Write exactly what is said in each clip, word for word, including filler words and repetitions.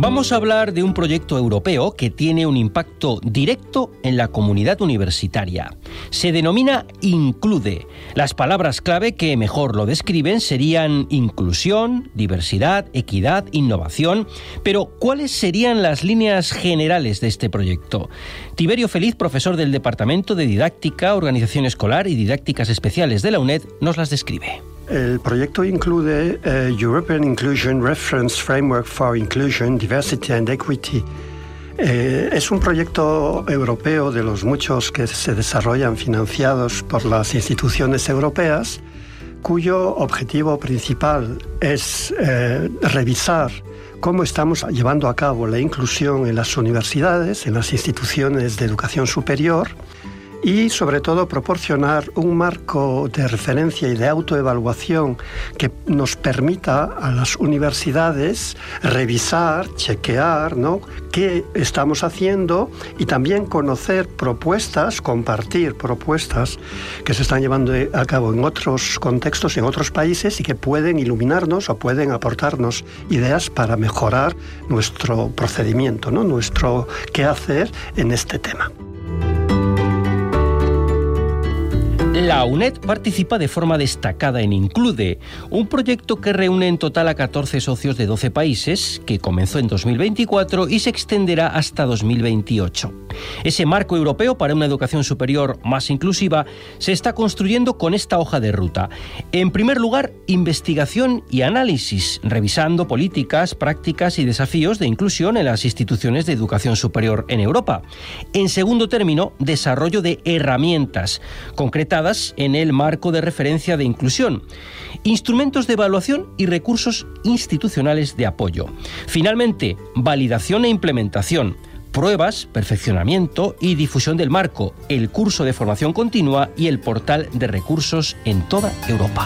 Vamos a hablar de un proyecto europeo que tiene un impacto directo en la comunidad universitaria. Se denomina Include. Las palabras clave que mejor lo describen serían inclusión, diversidad, equidad, innovación. Pero, ¿cuáles serían las líneas generales de este proyecto? Tiberio Feliz, profesor del Departamento de Didáctica, Organización Escolar y Didácticas Especiales de la UNED, nos las describe. El proyecto incluye uh, European Inclusion Reference Framework for Inclusion, Diversity and Equity. Eh, es un proyecto europeo de los muchos que se desarrollan financiados por las instituciones europeas, cuyo objetivo principal es eh, revisar cómo estamos llevando a cabo la inclusión en las universidades, en las instituciones de educación superior, y sobre todo proporcionar un marco de referencia y de autoevaluación que nos permita a las universidades revisar, chequear, ¿no?, qué estamos haciendo y también conocer propuestas, compartir propuestas que se están llevando a cabo en otros contextos, en otros países y que pueden iluminarnos o pueden aportarnos ideas para mejorar nuestro procedimiento, ¿no?, nuestro qué hacer en este tema. La UNED participa de forma destacada en Include, un proyecto que reúne en total a catorce socios de doce países, que comenzó en dos mil veinticuatro y se extenderá hasta dos mil veintiocho. Ese marco europeo para una educación superior más inclusiva se está construyendo con esta hoja de ruta. En primer lugar, investigación y análisis, revisando políticas, prácticas y desafíos de inclusión en las instituciones de educación superior en Europa. En segundo término, desarrollo de herramientas concretadas en el marco de referencia de inclusión, instrumentos de evaluación y recursos institucionales de apoyo. Finalmente, validación e implementación, pruebas, perfeccionamiento y difusión del marco, el curso de formación continua y el portal de recursos en toda Europa.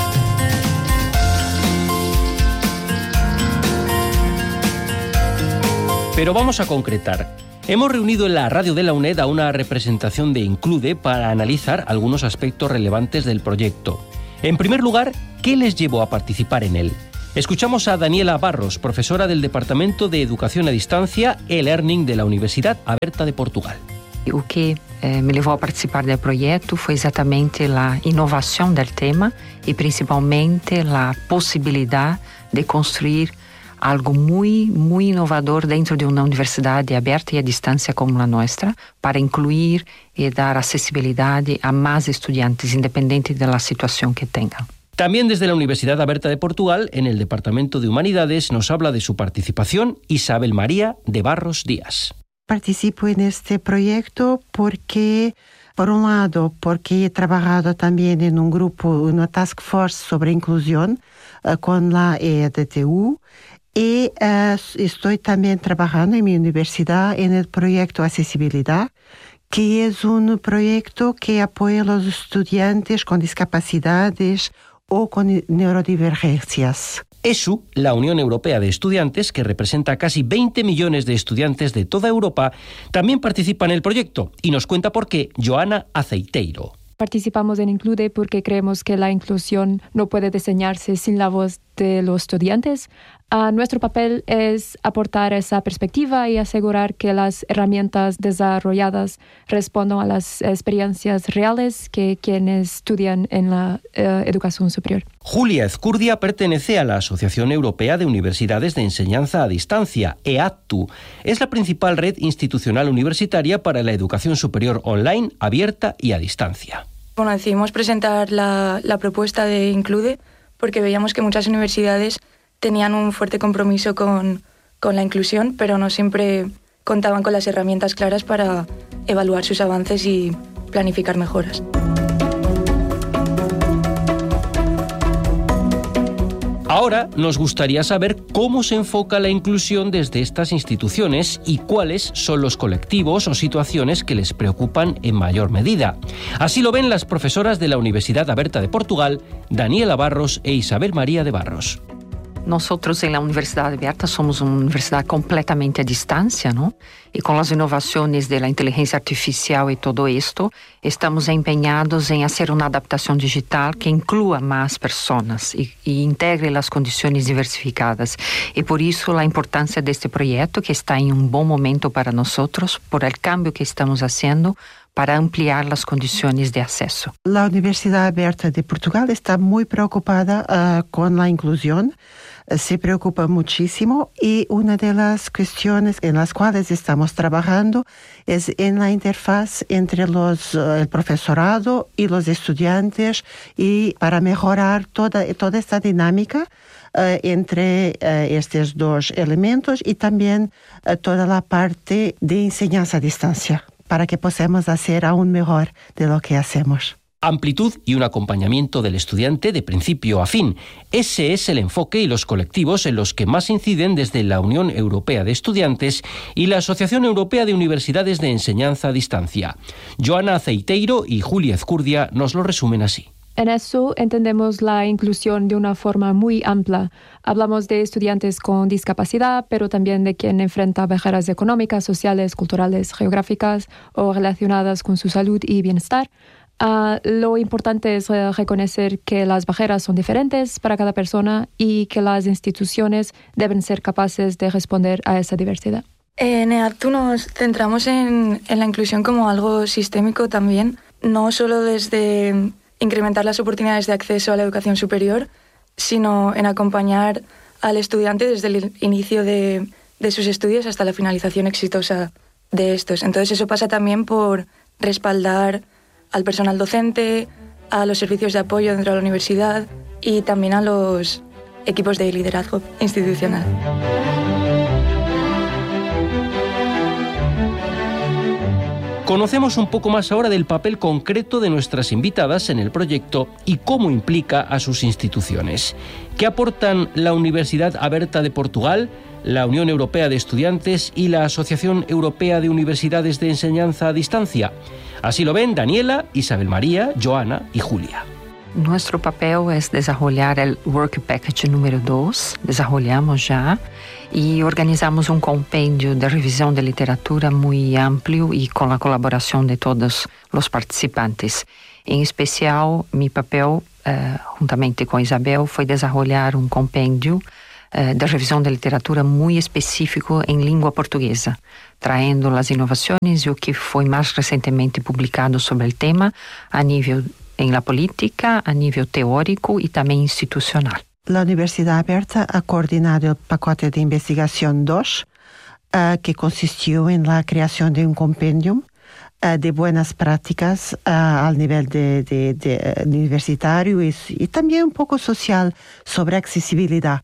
Pero vamos a concretar. Hemos reunido en la radio de la UNED a una representación de Include para analizar algunos aspectos relevantes del proyecto. En primer lugar, ¿qué les llevó a participar en él? Escuchamos a Daniela Barros, profesora del Departamento de Educación a Distancia e Learning de la Universidade Aberta de Portugal. O que eh, me levou a participar do projeto foi exatamente a inovação do tema e principalmente a possibilidade de construir algo muy, muy innovador dentro de una universidad abierta y a distancia como la nuestra, para incluir y dar accesibilidad a más estudiantes, independiente de la situación que tengan. También desde la Universidad Aberta de Portugal, en el Departamento de Humanidades, nos habla de su participación Isabel María de Barros Díaz. Participo en este proyecto porque, por un lado, porque he trabajado también en un grupo, una task force sobre inclusión uh, con la E D T U, y uh, estoy también trabajando en mi universidad en el proyecto Accesibilidad, que es un proyecto que apoya a los estudiantes con discapacidades o con neurodivergencias. E S U, la Unión Europea de Estudiantes, que representa a casi veinte millones de estudiantes de toda Europa, también participa en el proyecto y nos cuenta por qué Joana Aceiteiro. Participamos en Include porque creemos que la inclusión no puede diseñarse sin la voz de los estudiantes. Uh, nuestro papel es aportar esa perspectiva y asegurar que las herramientas desarrolladas respondan a las experiencias reales que quienes estudian en la uh, educación superior. Julia Ezcurdia pertenece a la Asociación Europea de Universidades de Enseñanza a Distancia, E A D T U. Es la principal red institucional universitaria para la educación superior online, abierta y a distancia. Bueno, decidimos presentar la, la propuesta de Include porque veíamos que muchas universidades tenían un fuerte compromiso con, con la inclusión, pero no siempre contaban con las herramientas claras para evaluar sus avances y planificar mejoras. Ahora nos gustaría saber cómo se enfoca la inclusión desde estas instituciones y cuáles son los colectivos o situaciones que les preocupan en mayor medida. Así lo ven las profesoras de la Universidad Aberta de Portugal, Daniela Barros e Isabel María de Barros. Nosotros en la Universidad Abierta somos una universidad completamente a distancia, ¿no? Y con las innovaciones de la inteligencia artificial y todo esto, estamos empeñados en hacer una adaptación digital que incluya más personas y, y integre las condiciones diversificadas. Y por eso la importancia de este proyecto, que está en un buen momento para nosotros, por el cambio que estamos haciendo para ampliar las condiciones de acceso. La Universidad Abierta de Portugal está muy preocupada uh, con la inclusión. Se preocupa muchísimo y una de las cuestiones en las cuales estamos trabajando es en la interfaz entre los, uh, el profesorado y los estudiantes y para mejorar toda, toda esta dinámica uh, entre uh, estos dos elementos y también uh, toda la parte de enseñanza a distancia para que podamos hacer aún mejor de lo que hacemos. Amplitud y un acompañamiento del estudiante de principio a fin. Ese es el enfoque y los colectivos en los que más inciden desde la Unión Europea de Estudiantes y la Asociación Europea de Universidades de Enseñanza a Distancia. Joana Aceiteiro y Julia Ezcurdia nos lo resumen así. En eso entendemos la inclusión de una forma muy amplia. Hablamos de estudiantes con discapacidad, pero también de quien enfrenta barreras económicas, sociales, culturales, geográficas o relacionadas con su salud y bienestar. Uh, lo importante es uh, reconocer que las barreras son diferentes para cada persona y que las instituciones deben ser capaces de responder a esa diversidad. En EADTU nos centramos en, en la inclusión como algo sistémico también, no solo desde incrementar las oportunidades de acceso a la educación superior, sino en acompañar al estudiante desde el inicio de, de sus estudios hasta la finalización exitosa de estos. Entonces eso pasa también por respaldar al personal docente, a los servicios de apoyo dentro de la universidad y también a los equipos de liderazgo institucional. Conocemos un poco más ahora del papel concreto de nuestras invitadas en el proyecto y cómo implica a sus instituciones. ¿Qué aportan la Universidad Abierta de Portugal, la Unión Europea de Estudiantes y la Asociación Europea de Universidades de Enseñanza a Distancia? Así lo ven Daniela, Isabel María, Joana y Julia. Nuestro papel es desarrollar el Work Package número dos, desarrollamos ya, y organizamos un compendio de revisión de literatura muy amplio y con la colaboración de todos los participantes. En especial, mi papel, eh, juntamente con Isabel, fue desarrollar un compendio eh, de revisión de literatura muy específico en lengua portuguesa, trayendo las innovaciones y lo que fue más recientemente publicado sobre el tema a nivel en la política, a nivel teórico y también institucional. La Universidad Abierta ha coordinado el paquete de investigación dos, uh, que consistió en la creación de un compendium uh, de buenas prácticas uh, al nivel de, de, de, uh, universitario y, y también un poco social sobre accesibilidad,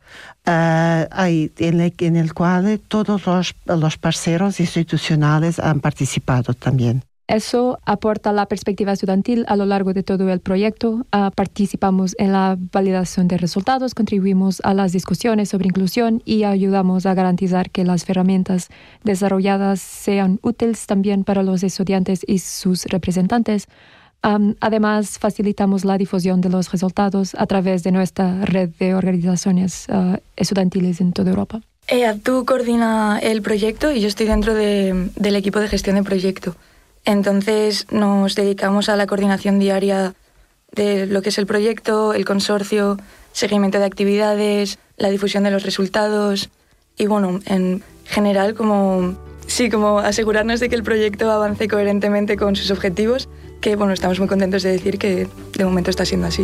uh, hay, en, el, en el cual todos los, los parceros institucionales han participado también. Eso aporta la perspectiva estudiantil a lo largo de todo el proyecto. Uh, participamos en la validación de resultados, contribuimos a las discusiones sobre inclusión y ayudamos a garantizar que las herramientas desarrolladas sean útiles también para los estudiantes y sus representantes. Um, además, facilitamos la difusión de los resultados a través de nuestra red de organizaciones uh, estudiantiles en toda Europa. EADTU coordina el proyecto y yo estoy dentro de, del equipo de gestión de proyecto. Entonces nos dedicamos a la coordinación diaria de lo que es el proyecto, el consorcio, seguimiento de actividades, la difusión de los resultados y bueno, en general como, sí, como asegurarnos de que el proyecto avance coherentemente con sus objetivos, que bueno, estamos muy contentos de decir que de momento está siendo así.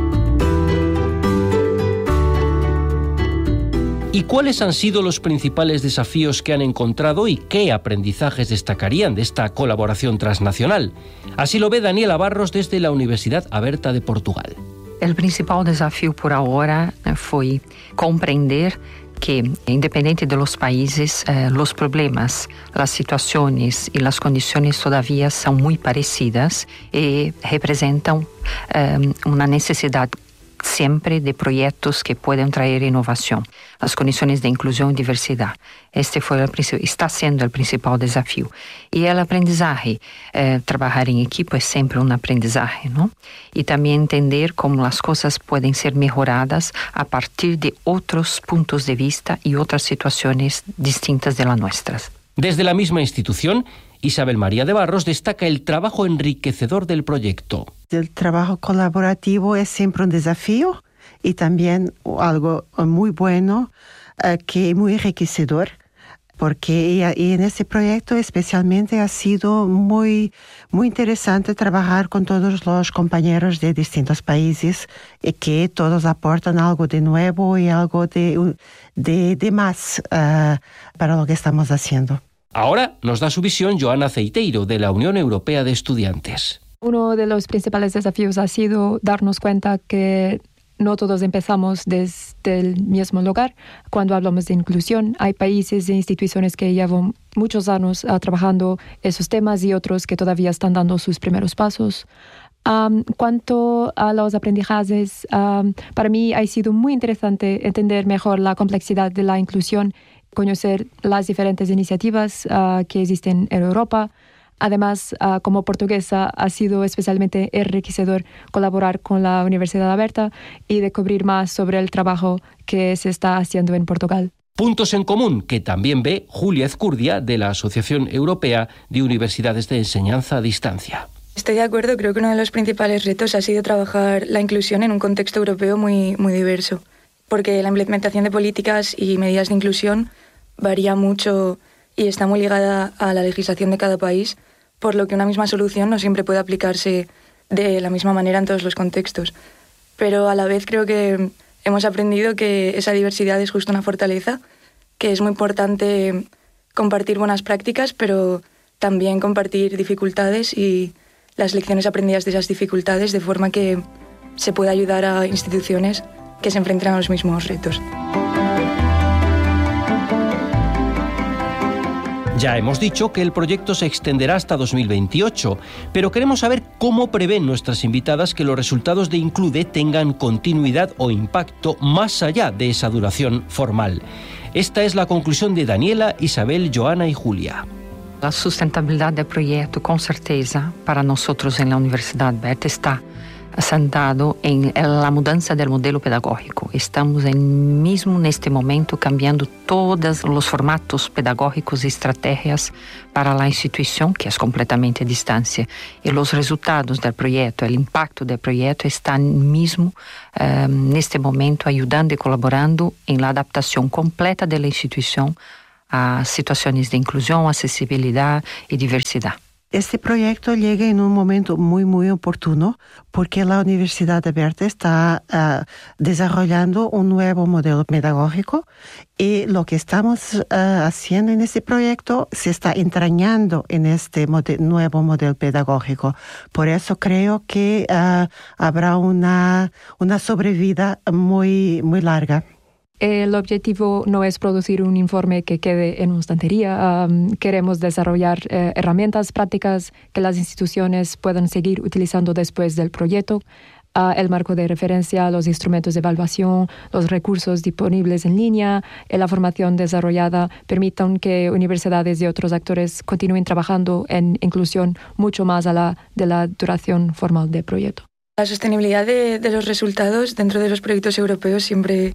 ¿Y cuáles han sido los principales desafíos que han encontrado y qué aprendizajes destacarían de esta colaboración transnacional? Así lo ve Daniela Barros desde la Universidad Abierta de Portugal. El principal desafío por ahora fue comprender que, independiente de los países, eh, los problemas, las situaciones y las condiciones todavía son muy parecidas y representan eh, una necesidad siempre de proyectos que pueden traer innovación, las condiciones de inclusión y diversidad. Este fue el, está siendo el principal desafío. Y el aprendizaje, eh, trabajar en equipo es siempre un aprendizaje, ¿no? Y también entender cómo las cosas pueden ser mejoradas a partir de otros puntos de vista y otras situaciones distintas de las nuestras. Desde la misma institución, Isabel María de Barros destaca el trabajo enriquecedor del proyecto. El trabajo colaborativo es siempre un desafío y también algo muy bueno, eh, que muy enriquecedor, porque y, y en este proyecto especialmente ha sido muy, muy interesante trabajar con todos los compañeros de distintos países y que todos aportan algo de nuevo y algo de, de, de más uh, para lo que estamos haciendo. Ahora nos da su visión Joana Ceiteiro, de la Unión Europea de Estudiantes. Uno de los principales desafíos ha sido darnos cuenta que no todos empezamos desde el mismo lugar. Cuando hablamos de inclusión, hay países e instituciones que llevan muchos años uh, trabajando esos temas y otros que todavía están dando sus primeros pasos. Um, cuanto a los aprendizajes, um, para mí ha sido muy interesante entender mejor la complejidad de la inclusión, conocer las diferentes iniciativas uh, que existen en Europa. Además, uh, como portuguesa, ha sido especialmente enriquecedor colaborar con la Universidad Abierta y descubrir más sobre el trabajo que se está haciendo en Portugal. Puntos en común que también ve Julia Ezcurdia, de la Asociación Europea de Universidades de Enseñanza a Distancia. Estoy de acuerdo, creo que uno de los principales retos ha sido trabajar la inclusión en un contexto europeo muy, muy diverso, porque la implementación de políticas y medidas de inclusión varía mucho y está muy ligada a la legislación de cada país, por lo que una misma solución no siempre puede aplicarse de la misma manera en todos los contextos. Pero a la vez creo que hemos aprendido que esa diversidad es justo una fortaleza, que es muy importante compartir buenas prácticas, pero también compartir dificultades y las lecciones aprendidas de esas dificultades, de forma que se pueda ayudar a instituciones que se enfrentan a los mismos retos. Ya hemos dicho que el proyecto se extenderá hasta dos mil veintiocho, pero queremos saber cómo prevén nuestras invitadas que los resultados de Include tengan continuidad o impacto más allá de esa duración formal. Esta es la conclusión de Daniela, Isabel, Joana y Julia. A sustentabilidade do projeto, com certeza, para nós em la Universidade Aberta está sentado em la mudança do modelo pedagógico. Estamos em, mesmo neste momento cambiando todos os formatos pedagógicos e estratégias para a instituição, que é completamente a distância. E os resultados do projeto, o impacto do projeto está mesmo um, neste momento ajudando e colaborando em la adaptação completa da instituição a situaciones de inclusión, accesibilidad y diversidad. Este proyecto llega en un momento muy, muy oportuno porque la Universidad Abierta está uh, desarrollando un nuevo modelo pedagógico y lo que estamos uh, haciendo en este proyecto se está entrañando en este mode- nuevo modelo pedagógico. Por eso creo que uh, habrá una, una sobrevida muy, muy larga. El objetivo no es producir un informe que quede en una estantería. Um, queremos desarrollar eh, herramientas prácticas que las instituciones puedan seguir utilizando después del proyecto. Uh, el marco de referencia, los instrumentos de evaluación, los recursos disponibles en línea y la formación desarrollada permitan que universidades y otros actores continúen trabajando en inclusión mucho más allá de la duración formal del proyecto. La sostenibilidad de, de los resultados dentro de los proyectos europeos siempre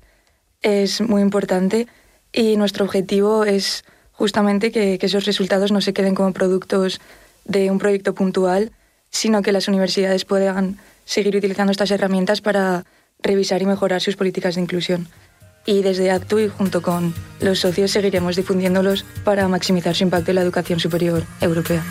es muy importante y nuestro objetivo es justamente que, que esos resultados no se queden como productos de un proyecto puntual, sino que las universidades puedan seguir utilizando estas herramientas para revisar y mejorar sus políticas de inclusión. Y desde Actu y junto con los socios seguiremos difundiéndolos para maximizar su impacto en la educación superior europea.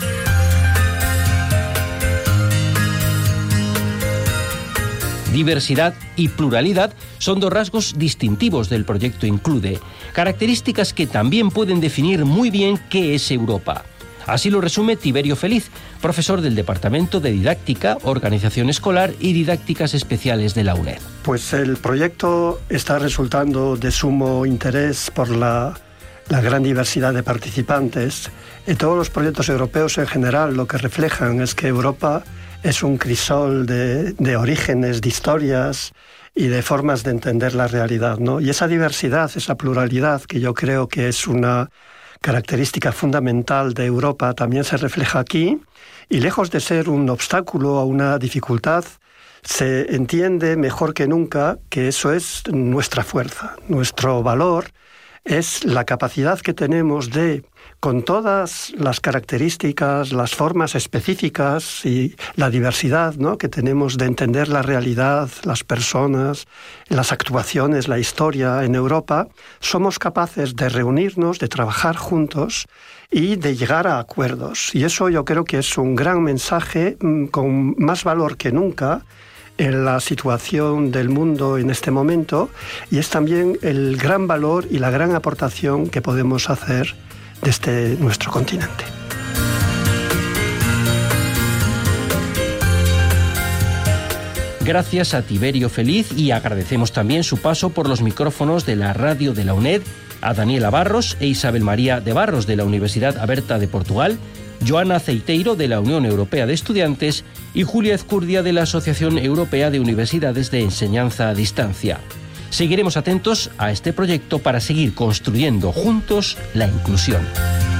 Diversidad y pluralidad son dos rasgos distintivos del proyecto Include, características que también pueden definir muy bien qué es Europa. Así lo resume Tiberio Feliz, profesor del Departamento de Didáctica, Organización Escolar y Didácticas Especiales de la UNED. Pues el proyecto está resultando de sumo interés por la, la gran diversidad de participantes. Y todos los proyectos europeos en general lo que reflejan es que Europa es un crisol de, de orígenes, de historias y de formas de entender la realidad, ¿no? Y esa diversidad, esa pluralidad, que yo creo que es una característica fundamental de Europa, también se refleja aquí, y lejos de ser un obstáculo o una dificultad, se entiende mejor que nunca que eso es nuestra fuerza. Nuestro valor es la capacidad que tenemos de, con todas las características, las formas específicas y la diversidad, ¿no?, que tenemos de entender la realidad, las personas, las actuaciones, la historia en Europa, somos capaces de reunirnos, de trabajar juntos y de llegar a acuerdos. Y eso yo creo que es un gran mensaje con más valor que nunca en la situación del mundo en este momento, y es también el gran valor y la gran aportación que podemos hacer desde nuestro continente. Gracias a Tiberio Feliz, y agradecemos también su paso por los micrófonos de la radio de la UNED a Daniela Barros e Isabel María de Barros de la Universidad Aberta de Portugal, Joana Ceiteiro de la Unión Europea de Estudiantes y Julia Ezcurdia de la Asociación Europea de Universidades de Enseñanza a Distancia. Seguiremos atentos a este proyecto para seguir construyendo juntos la inclusión.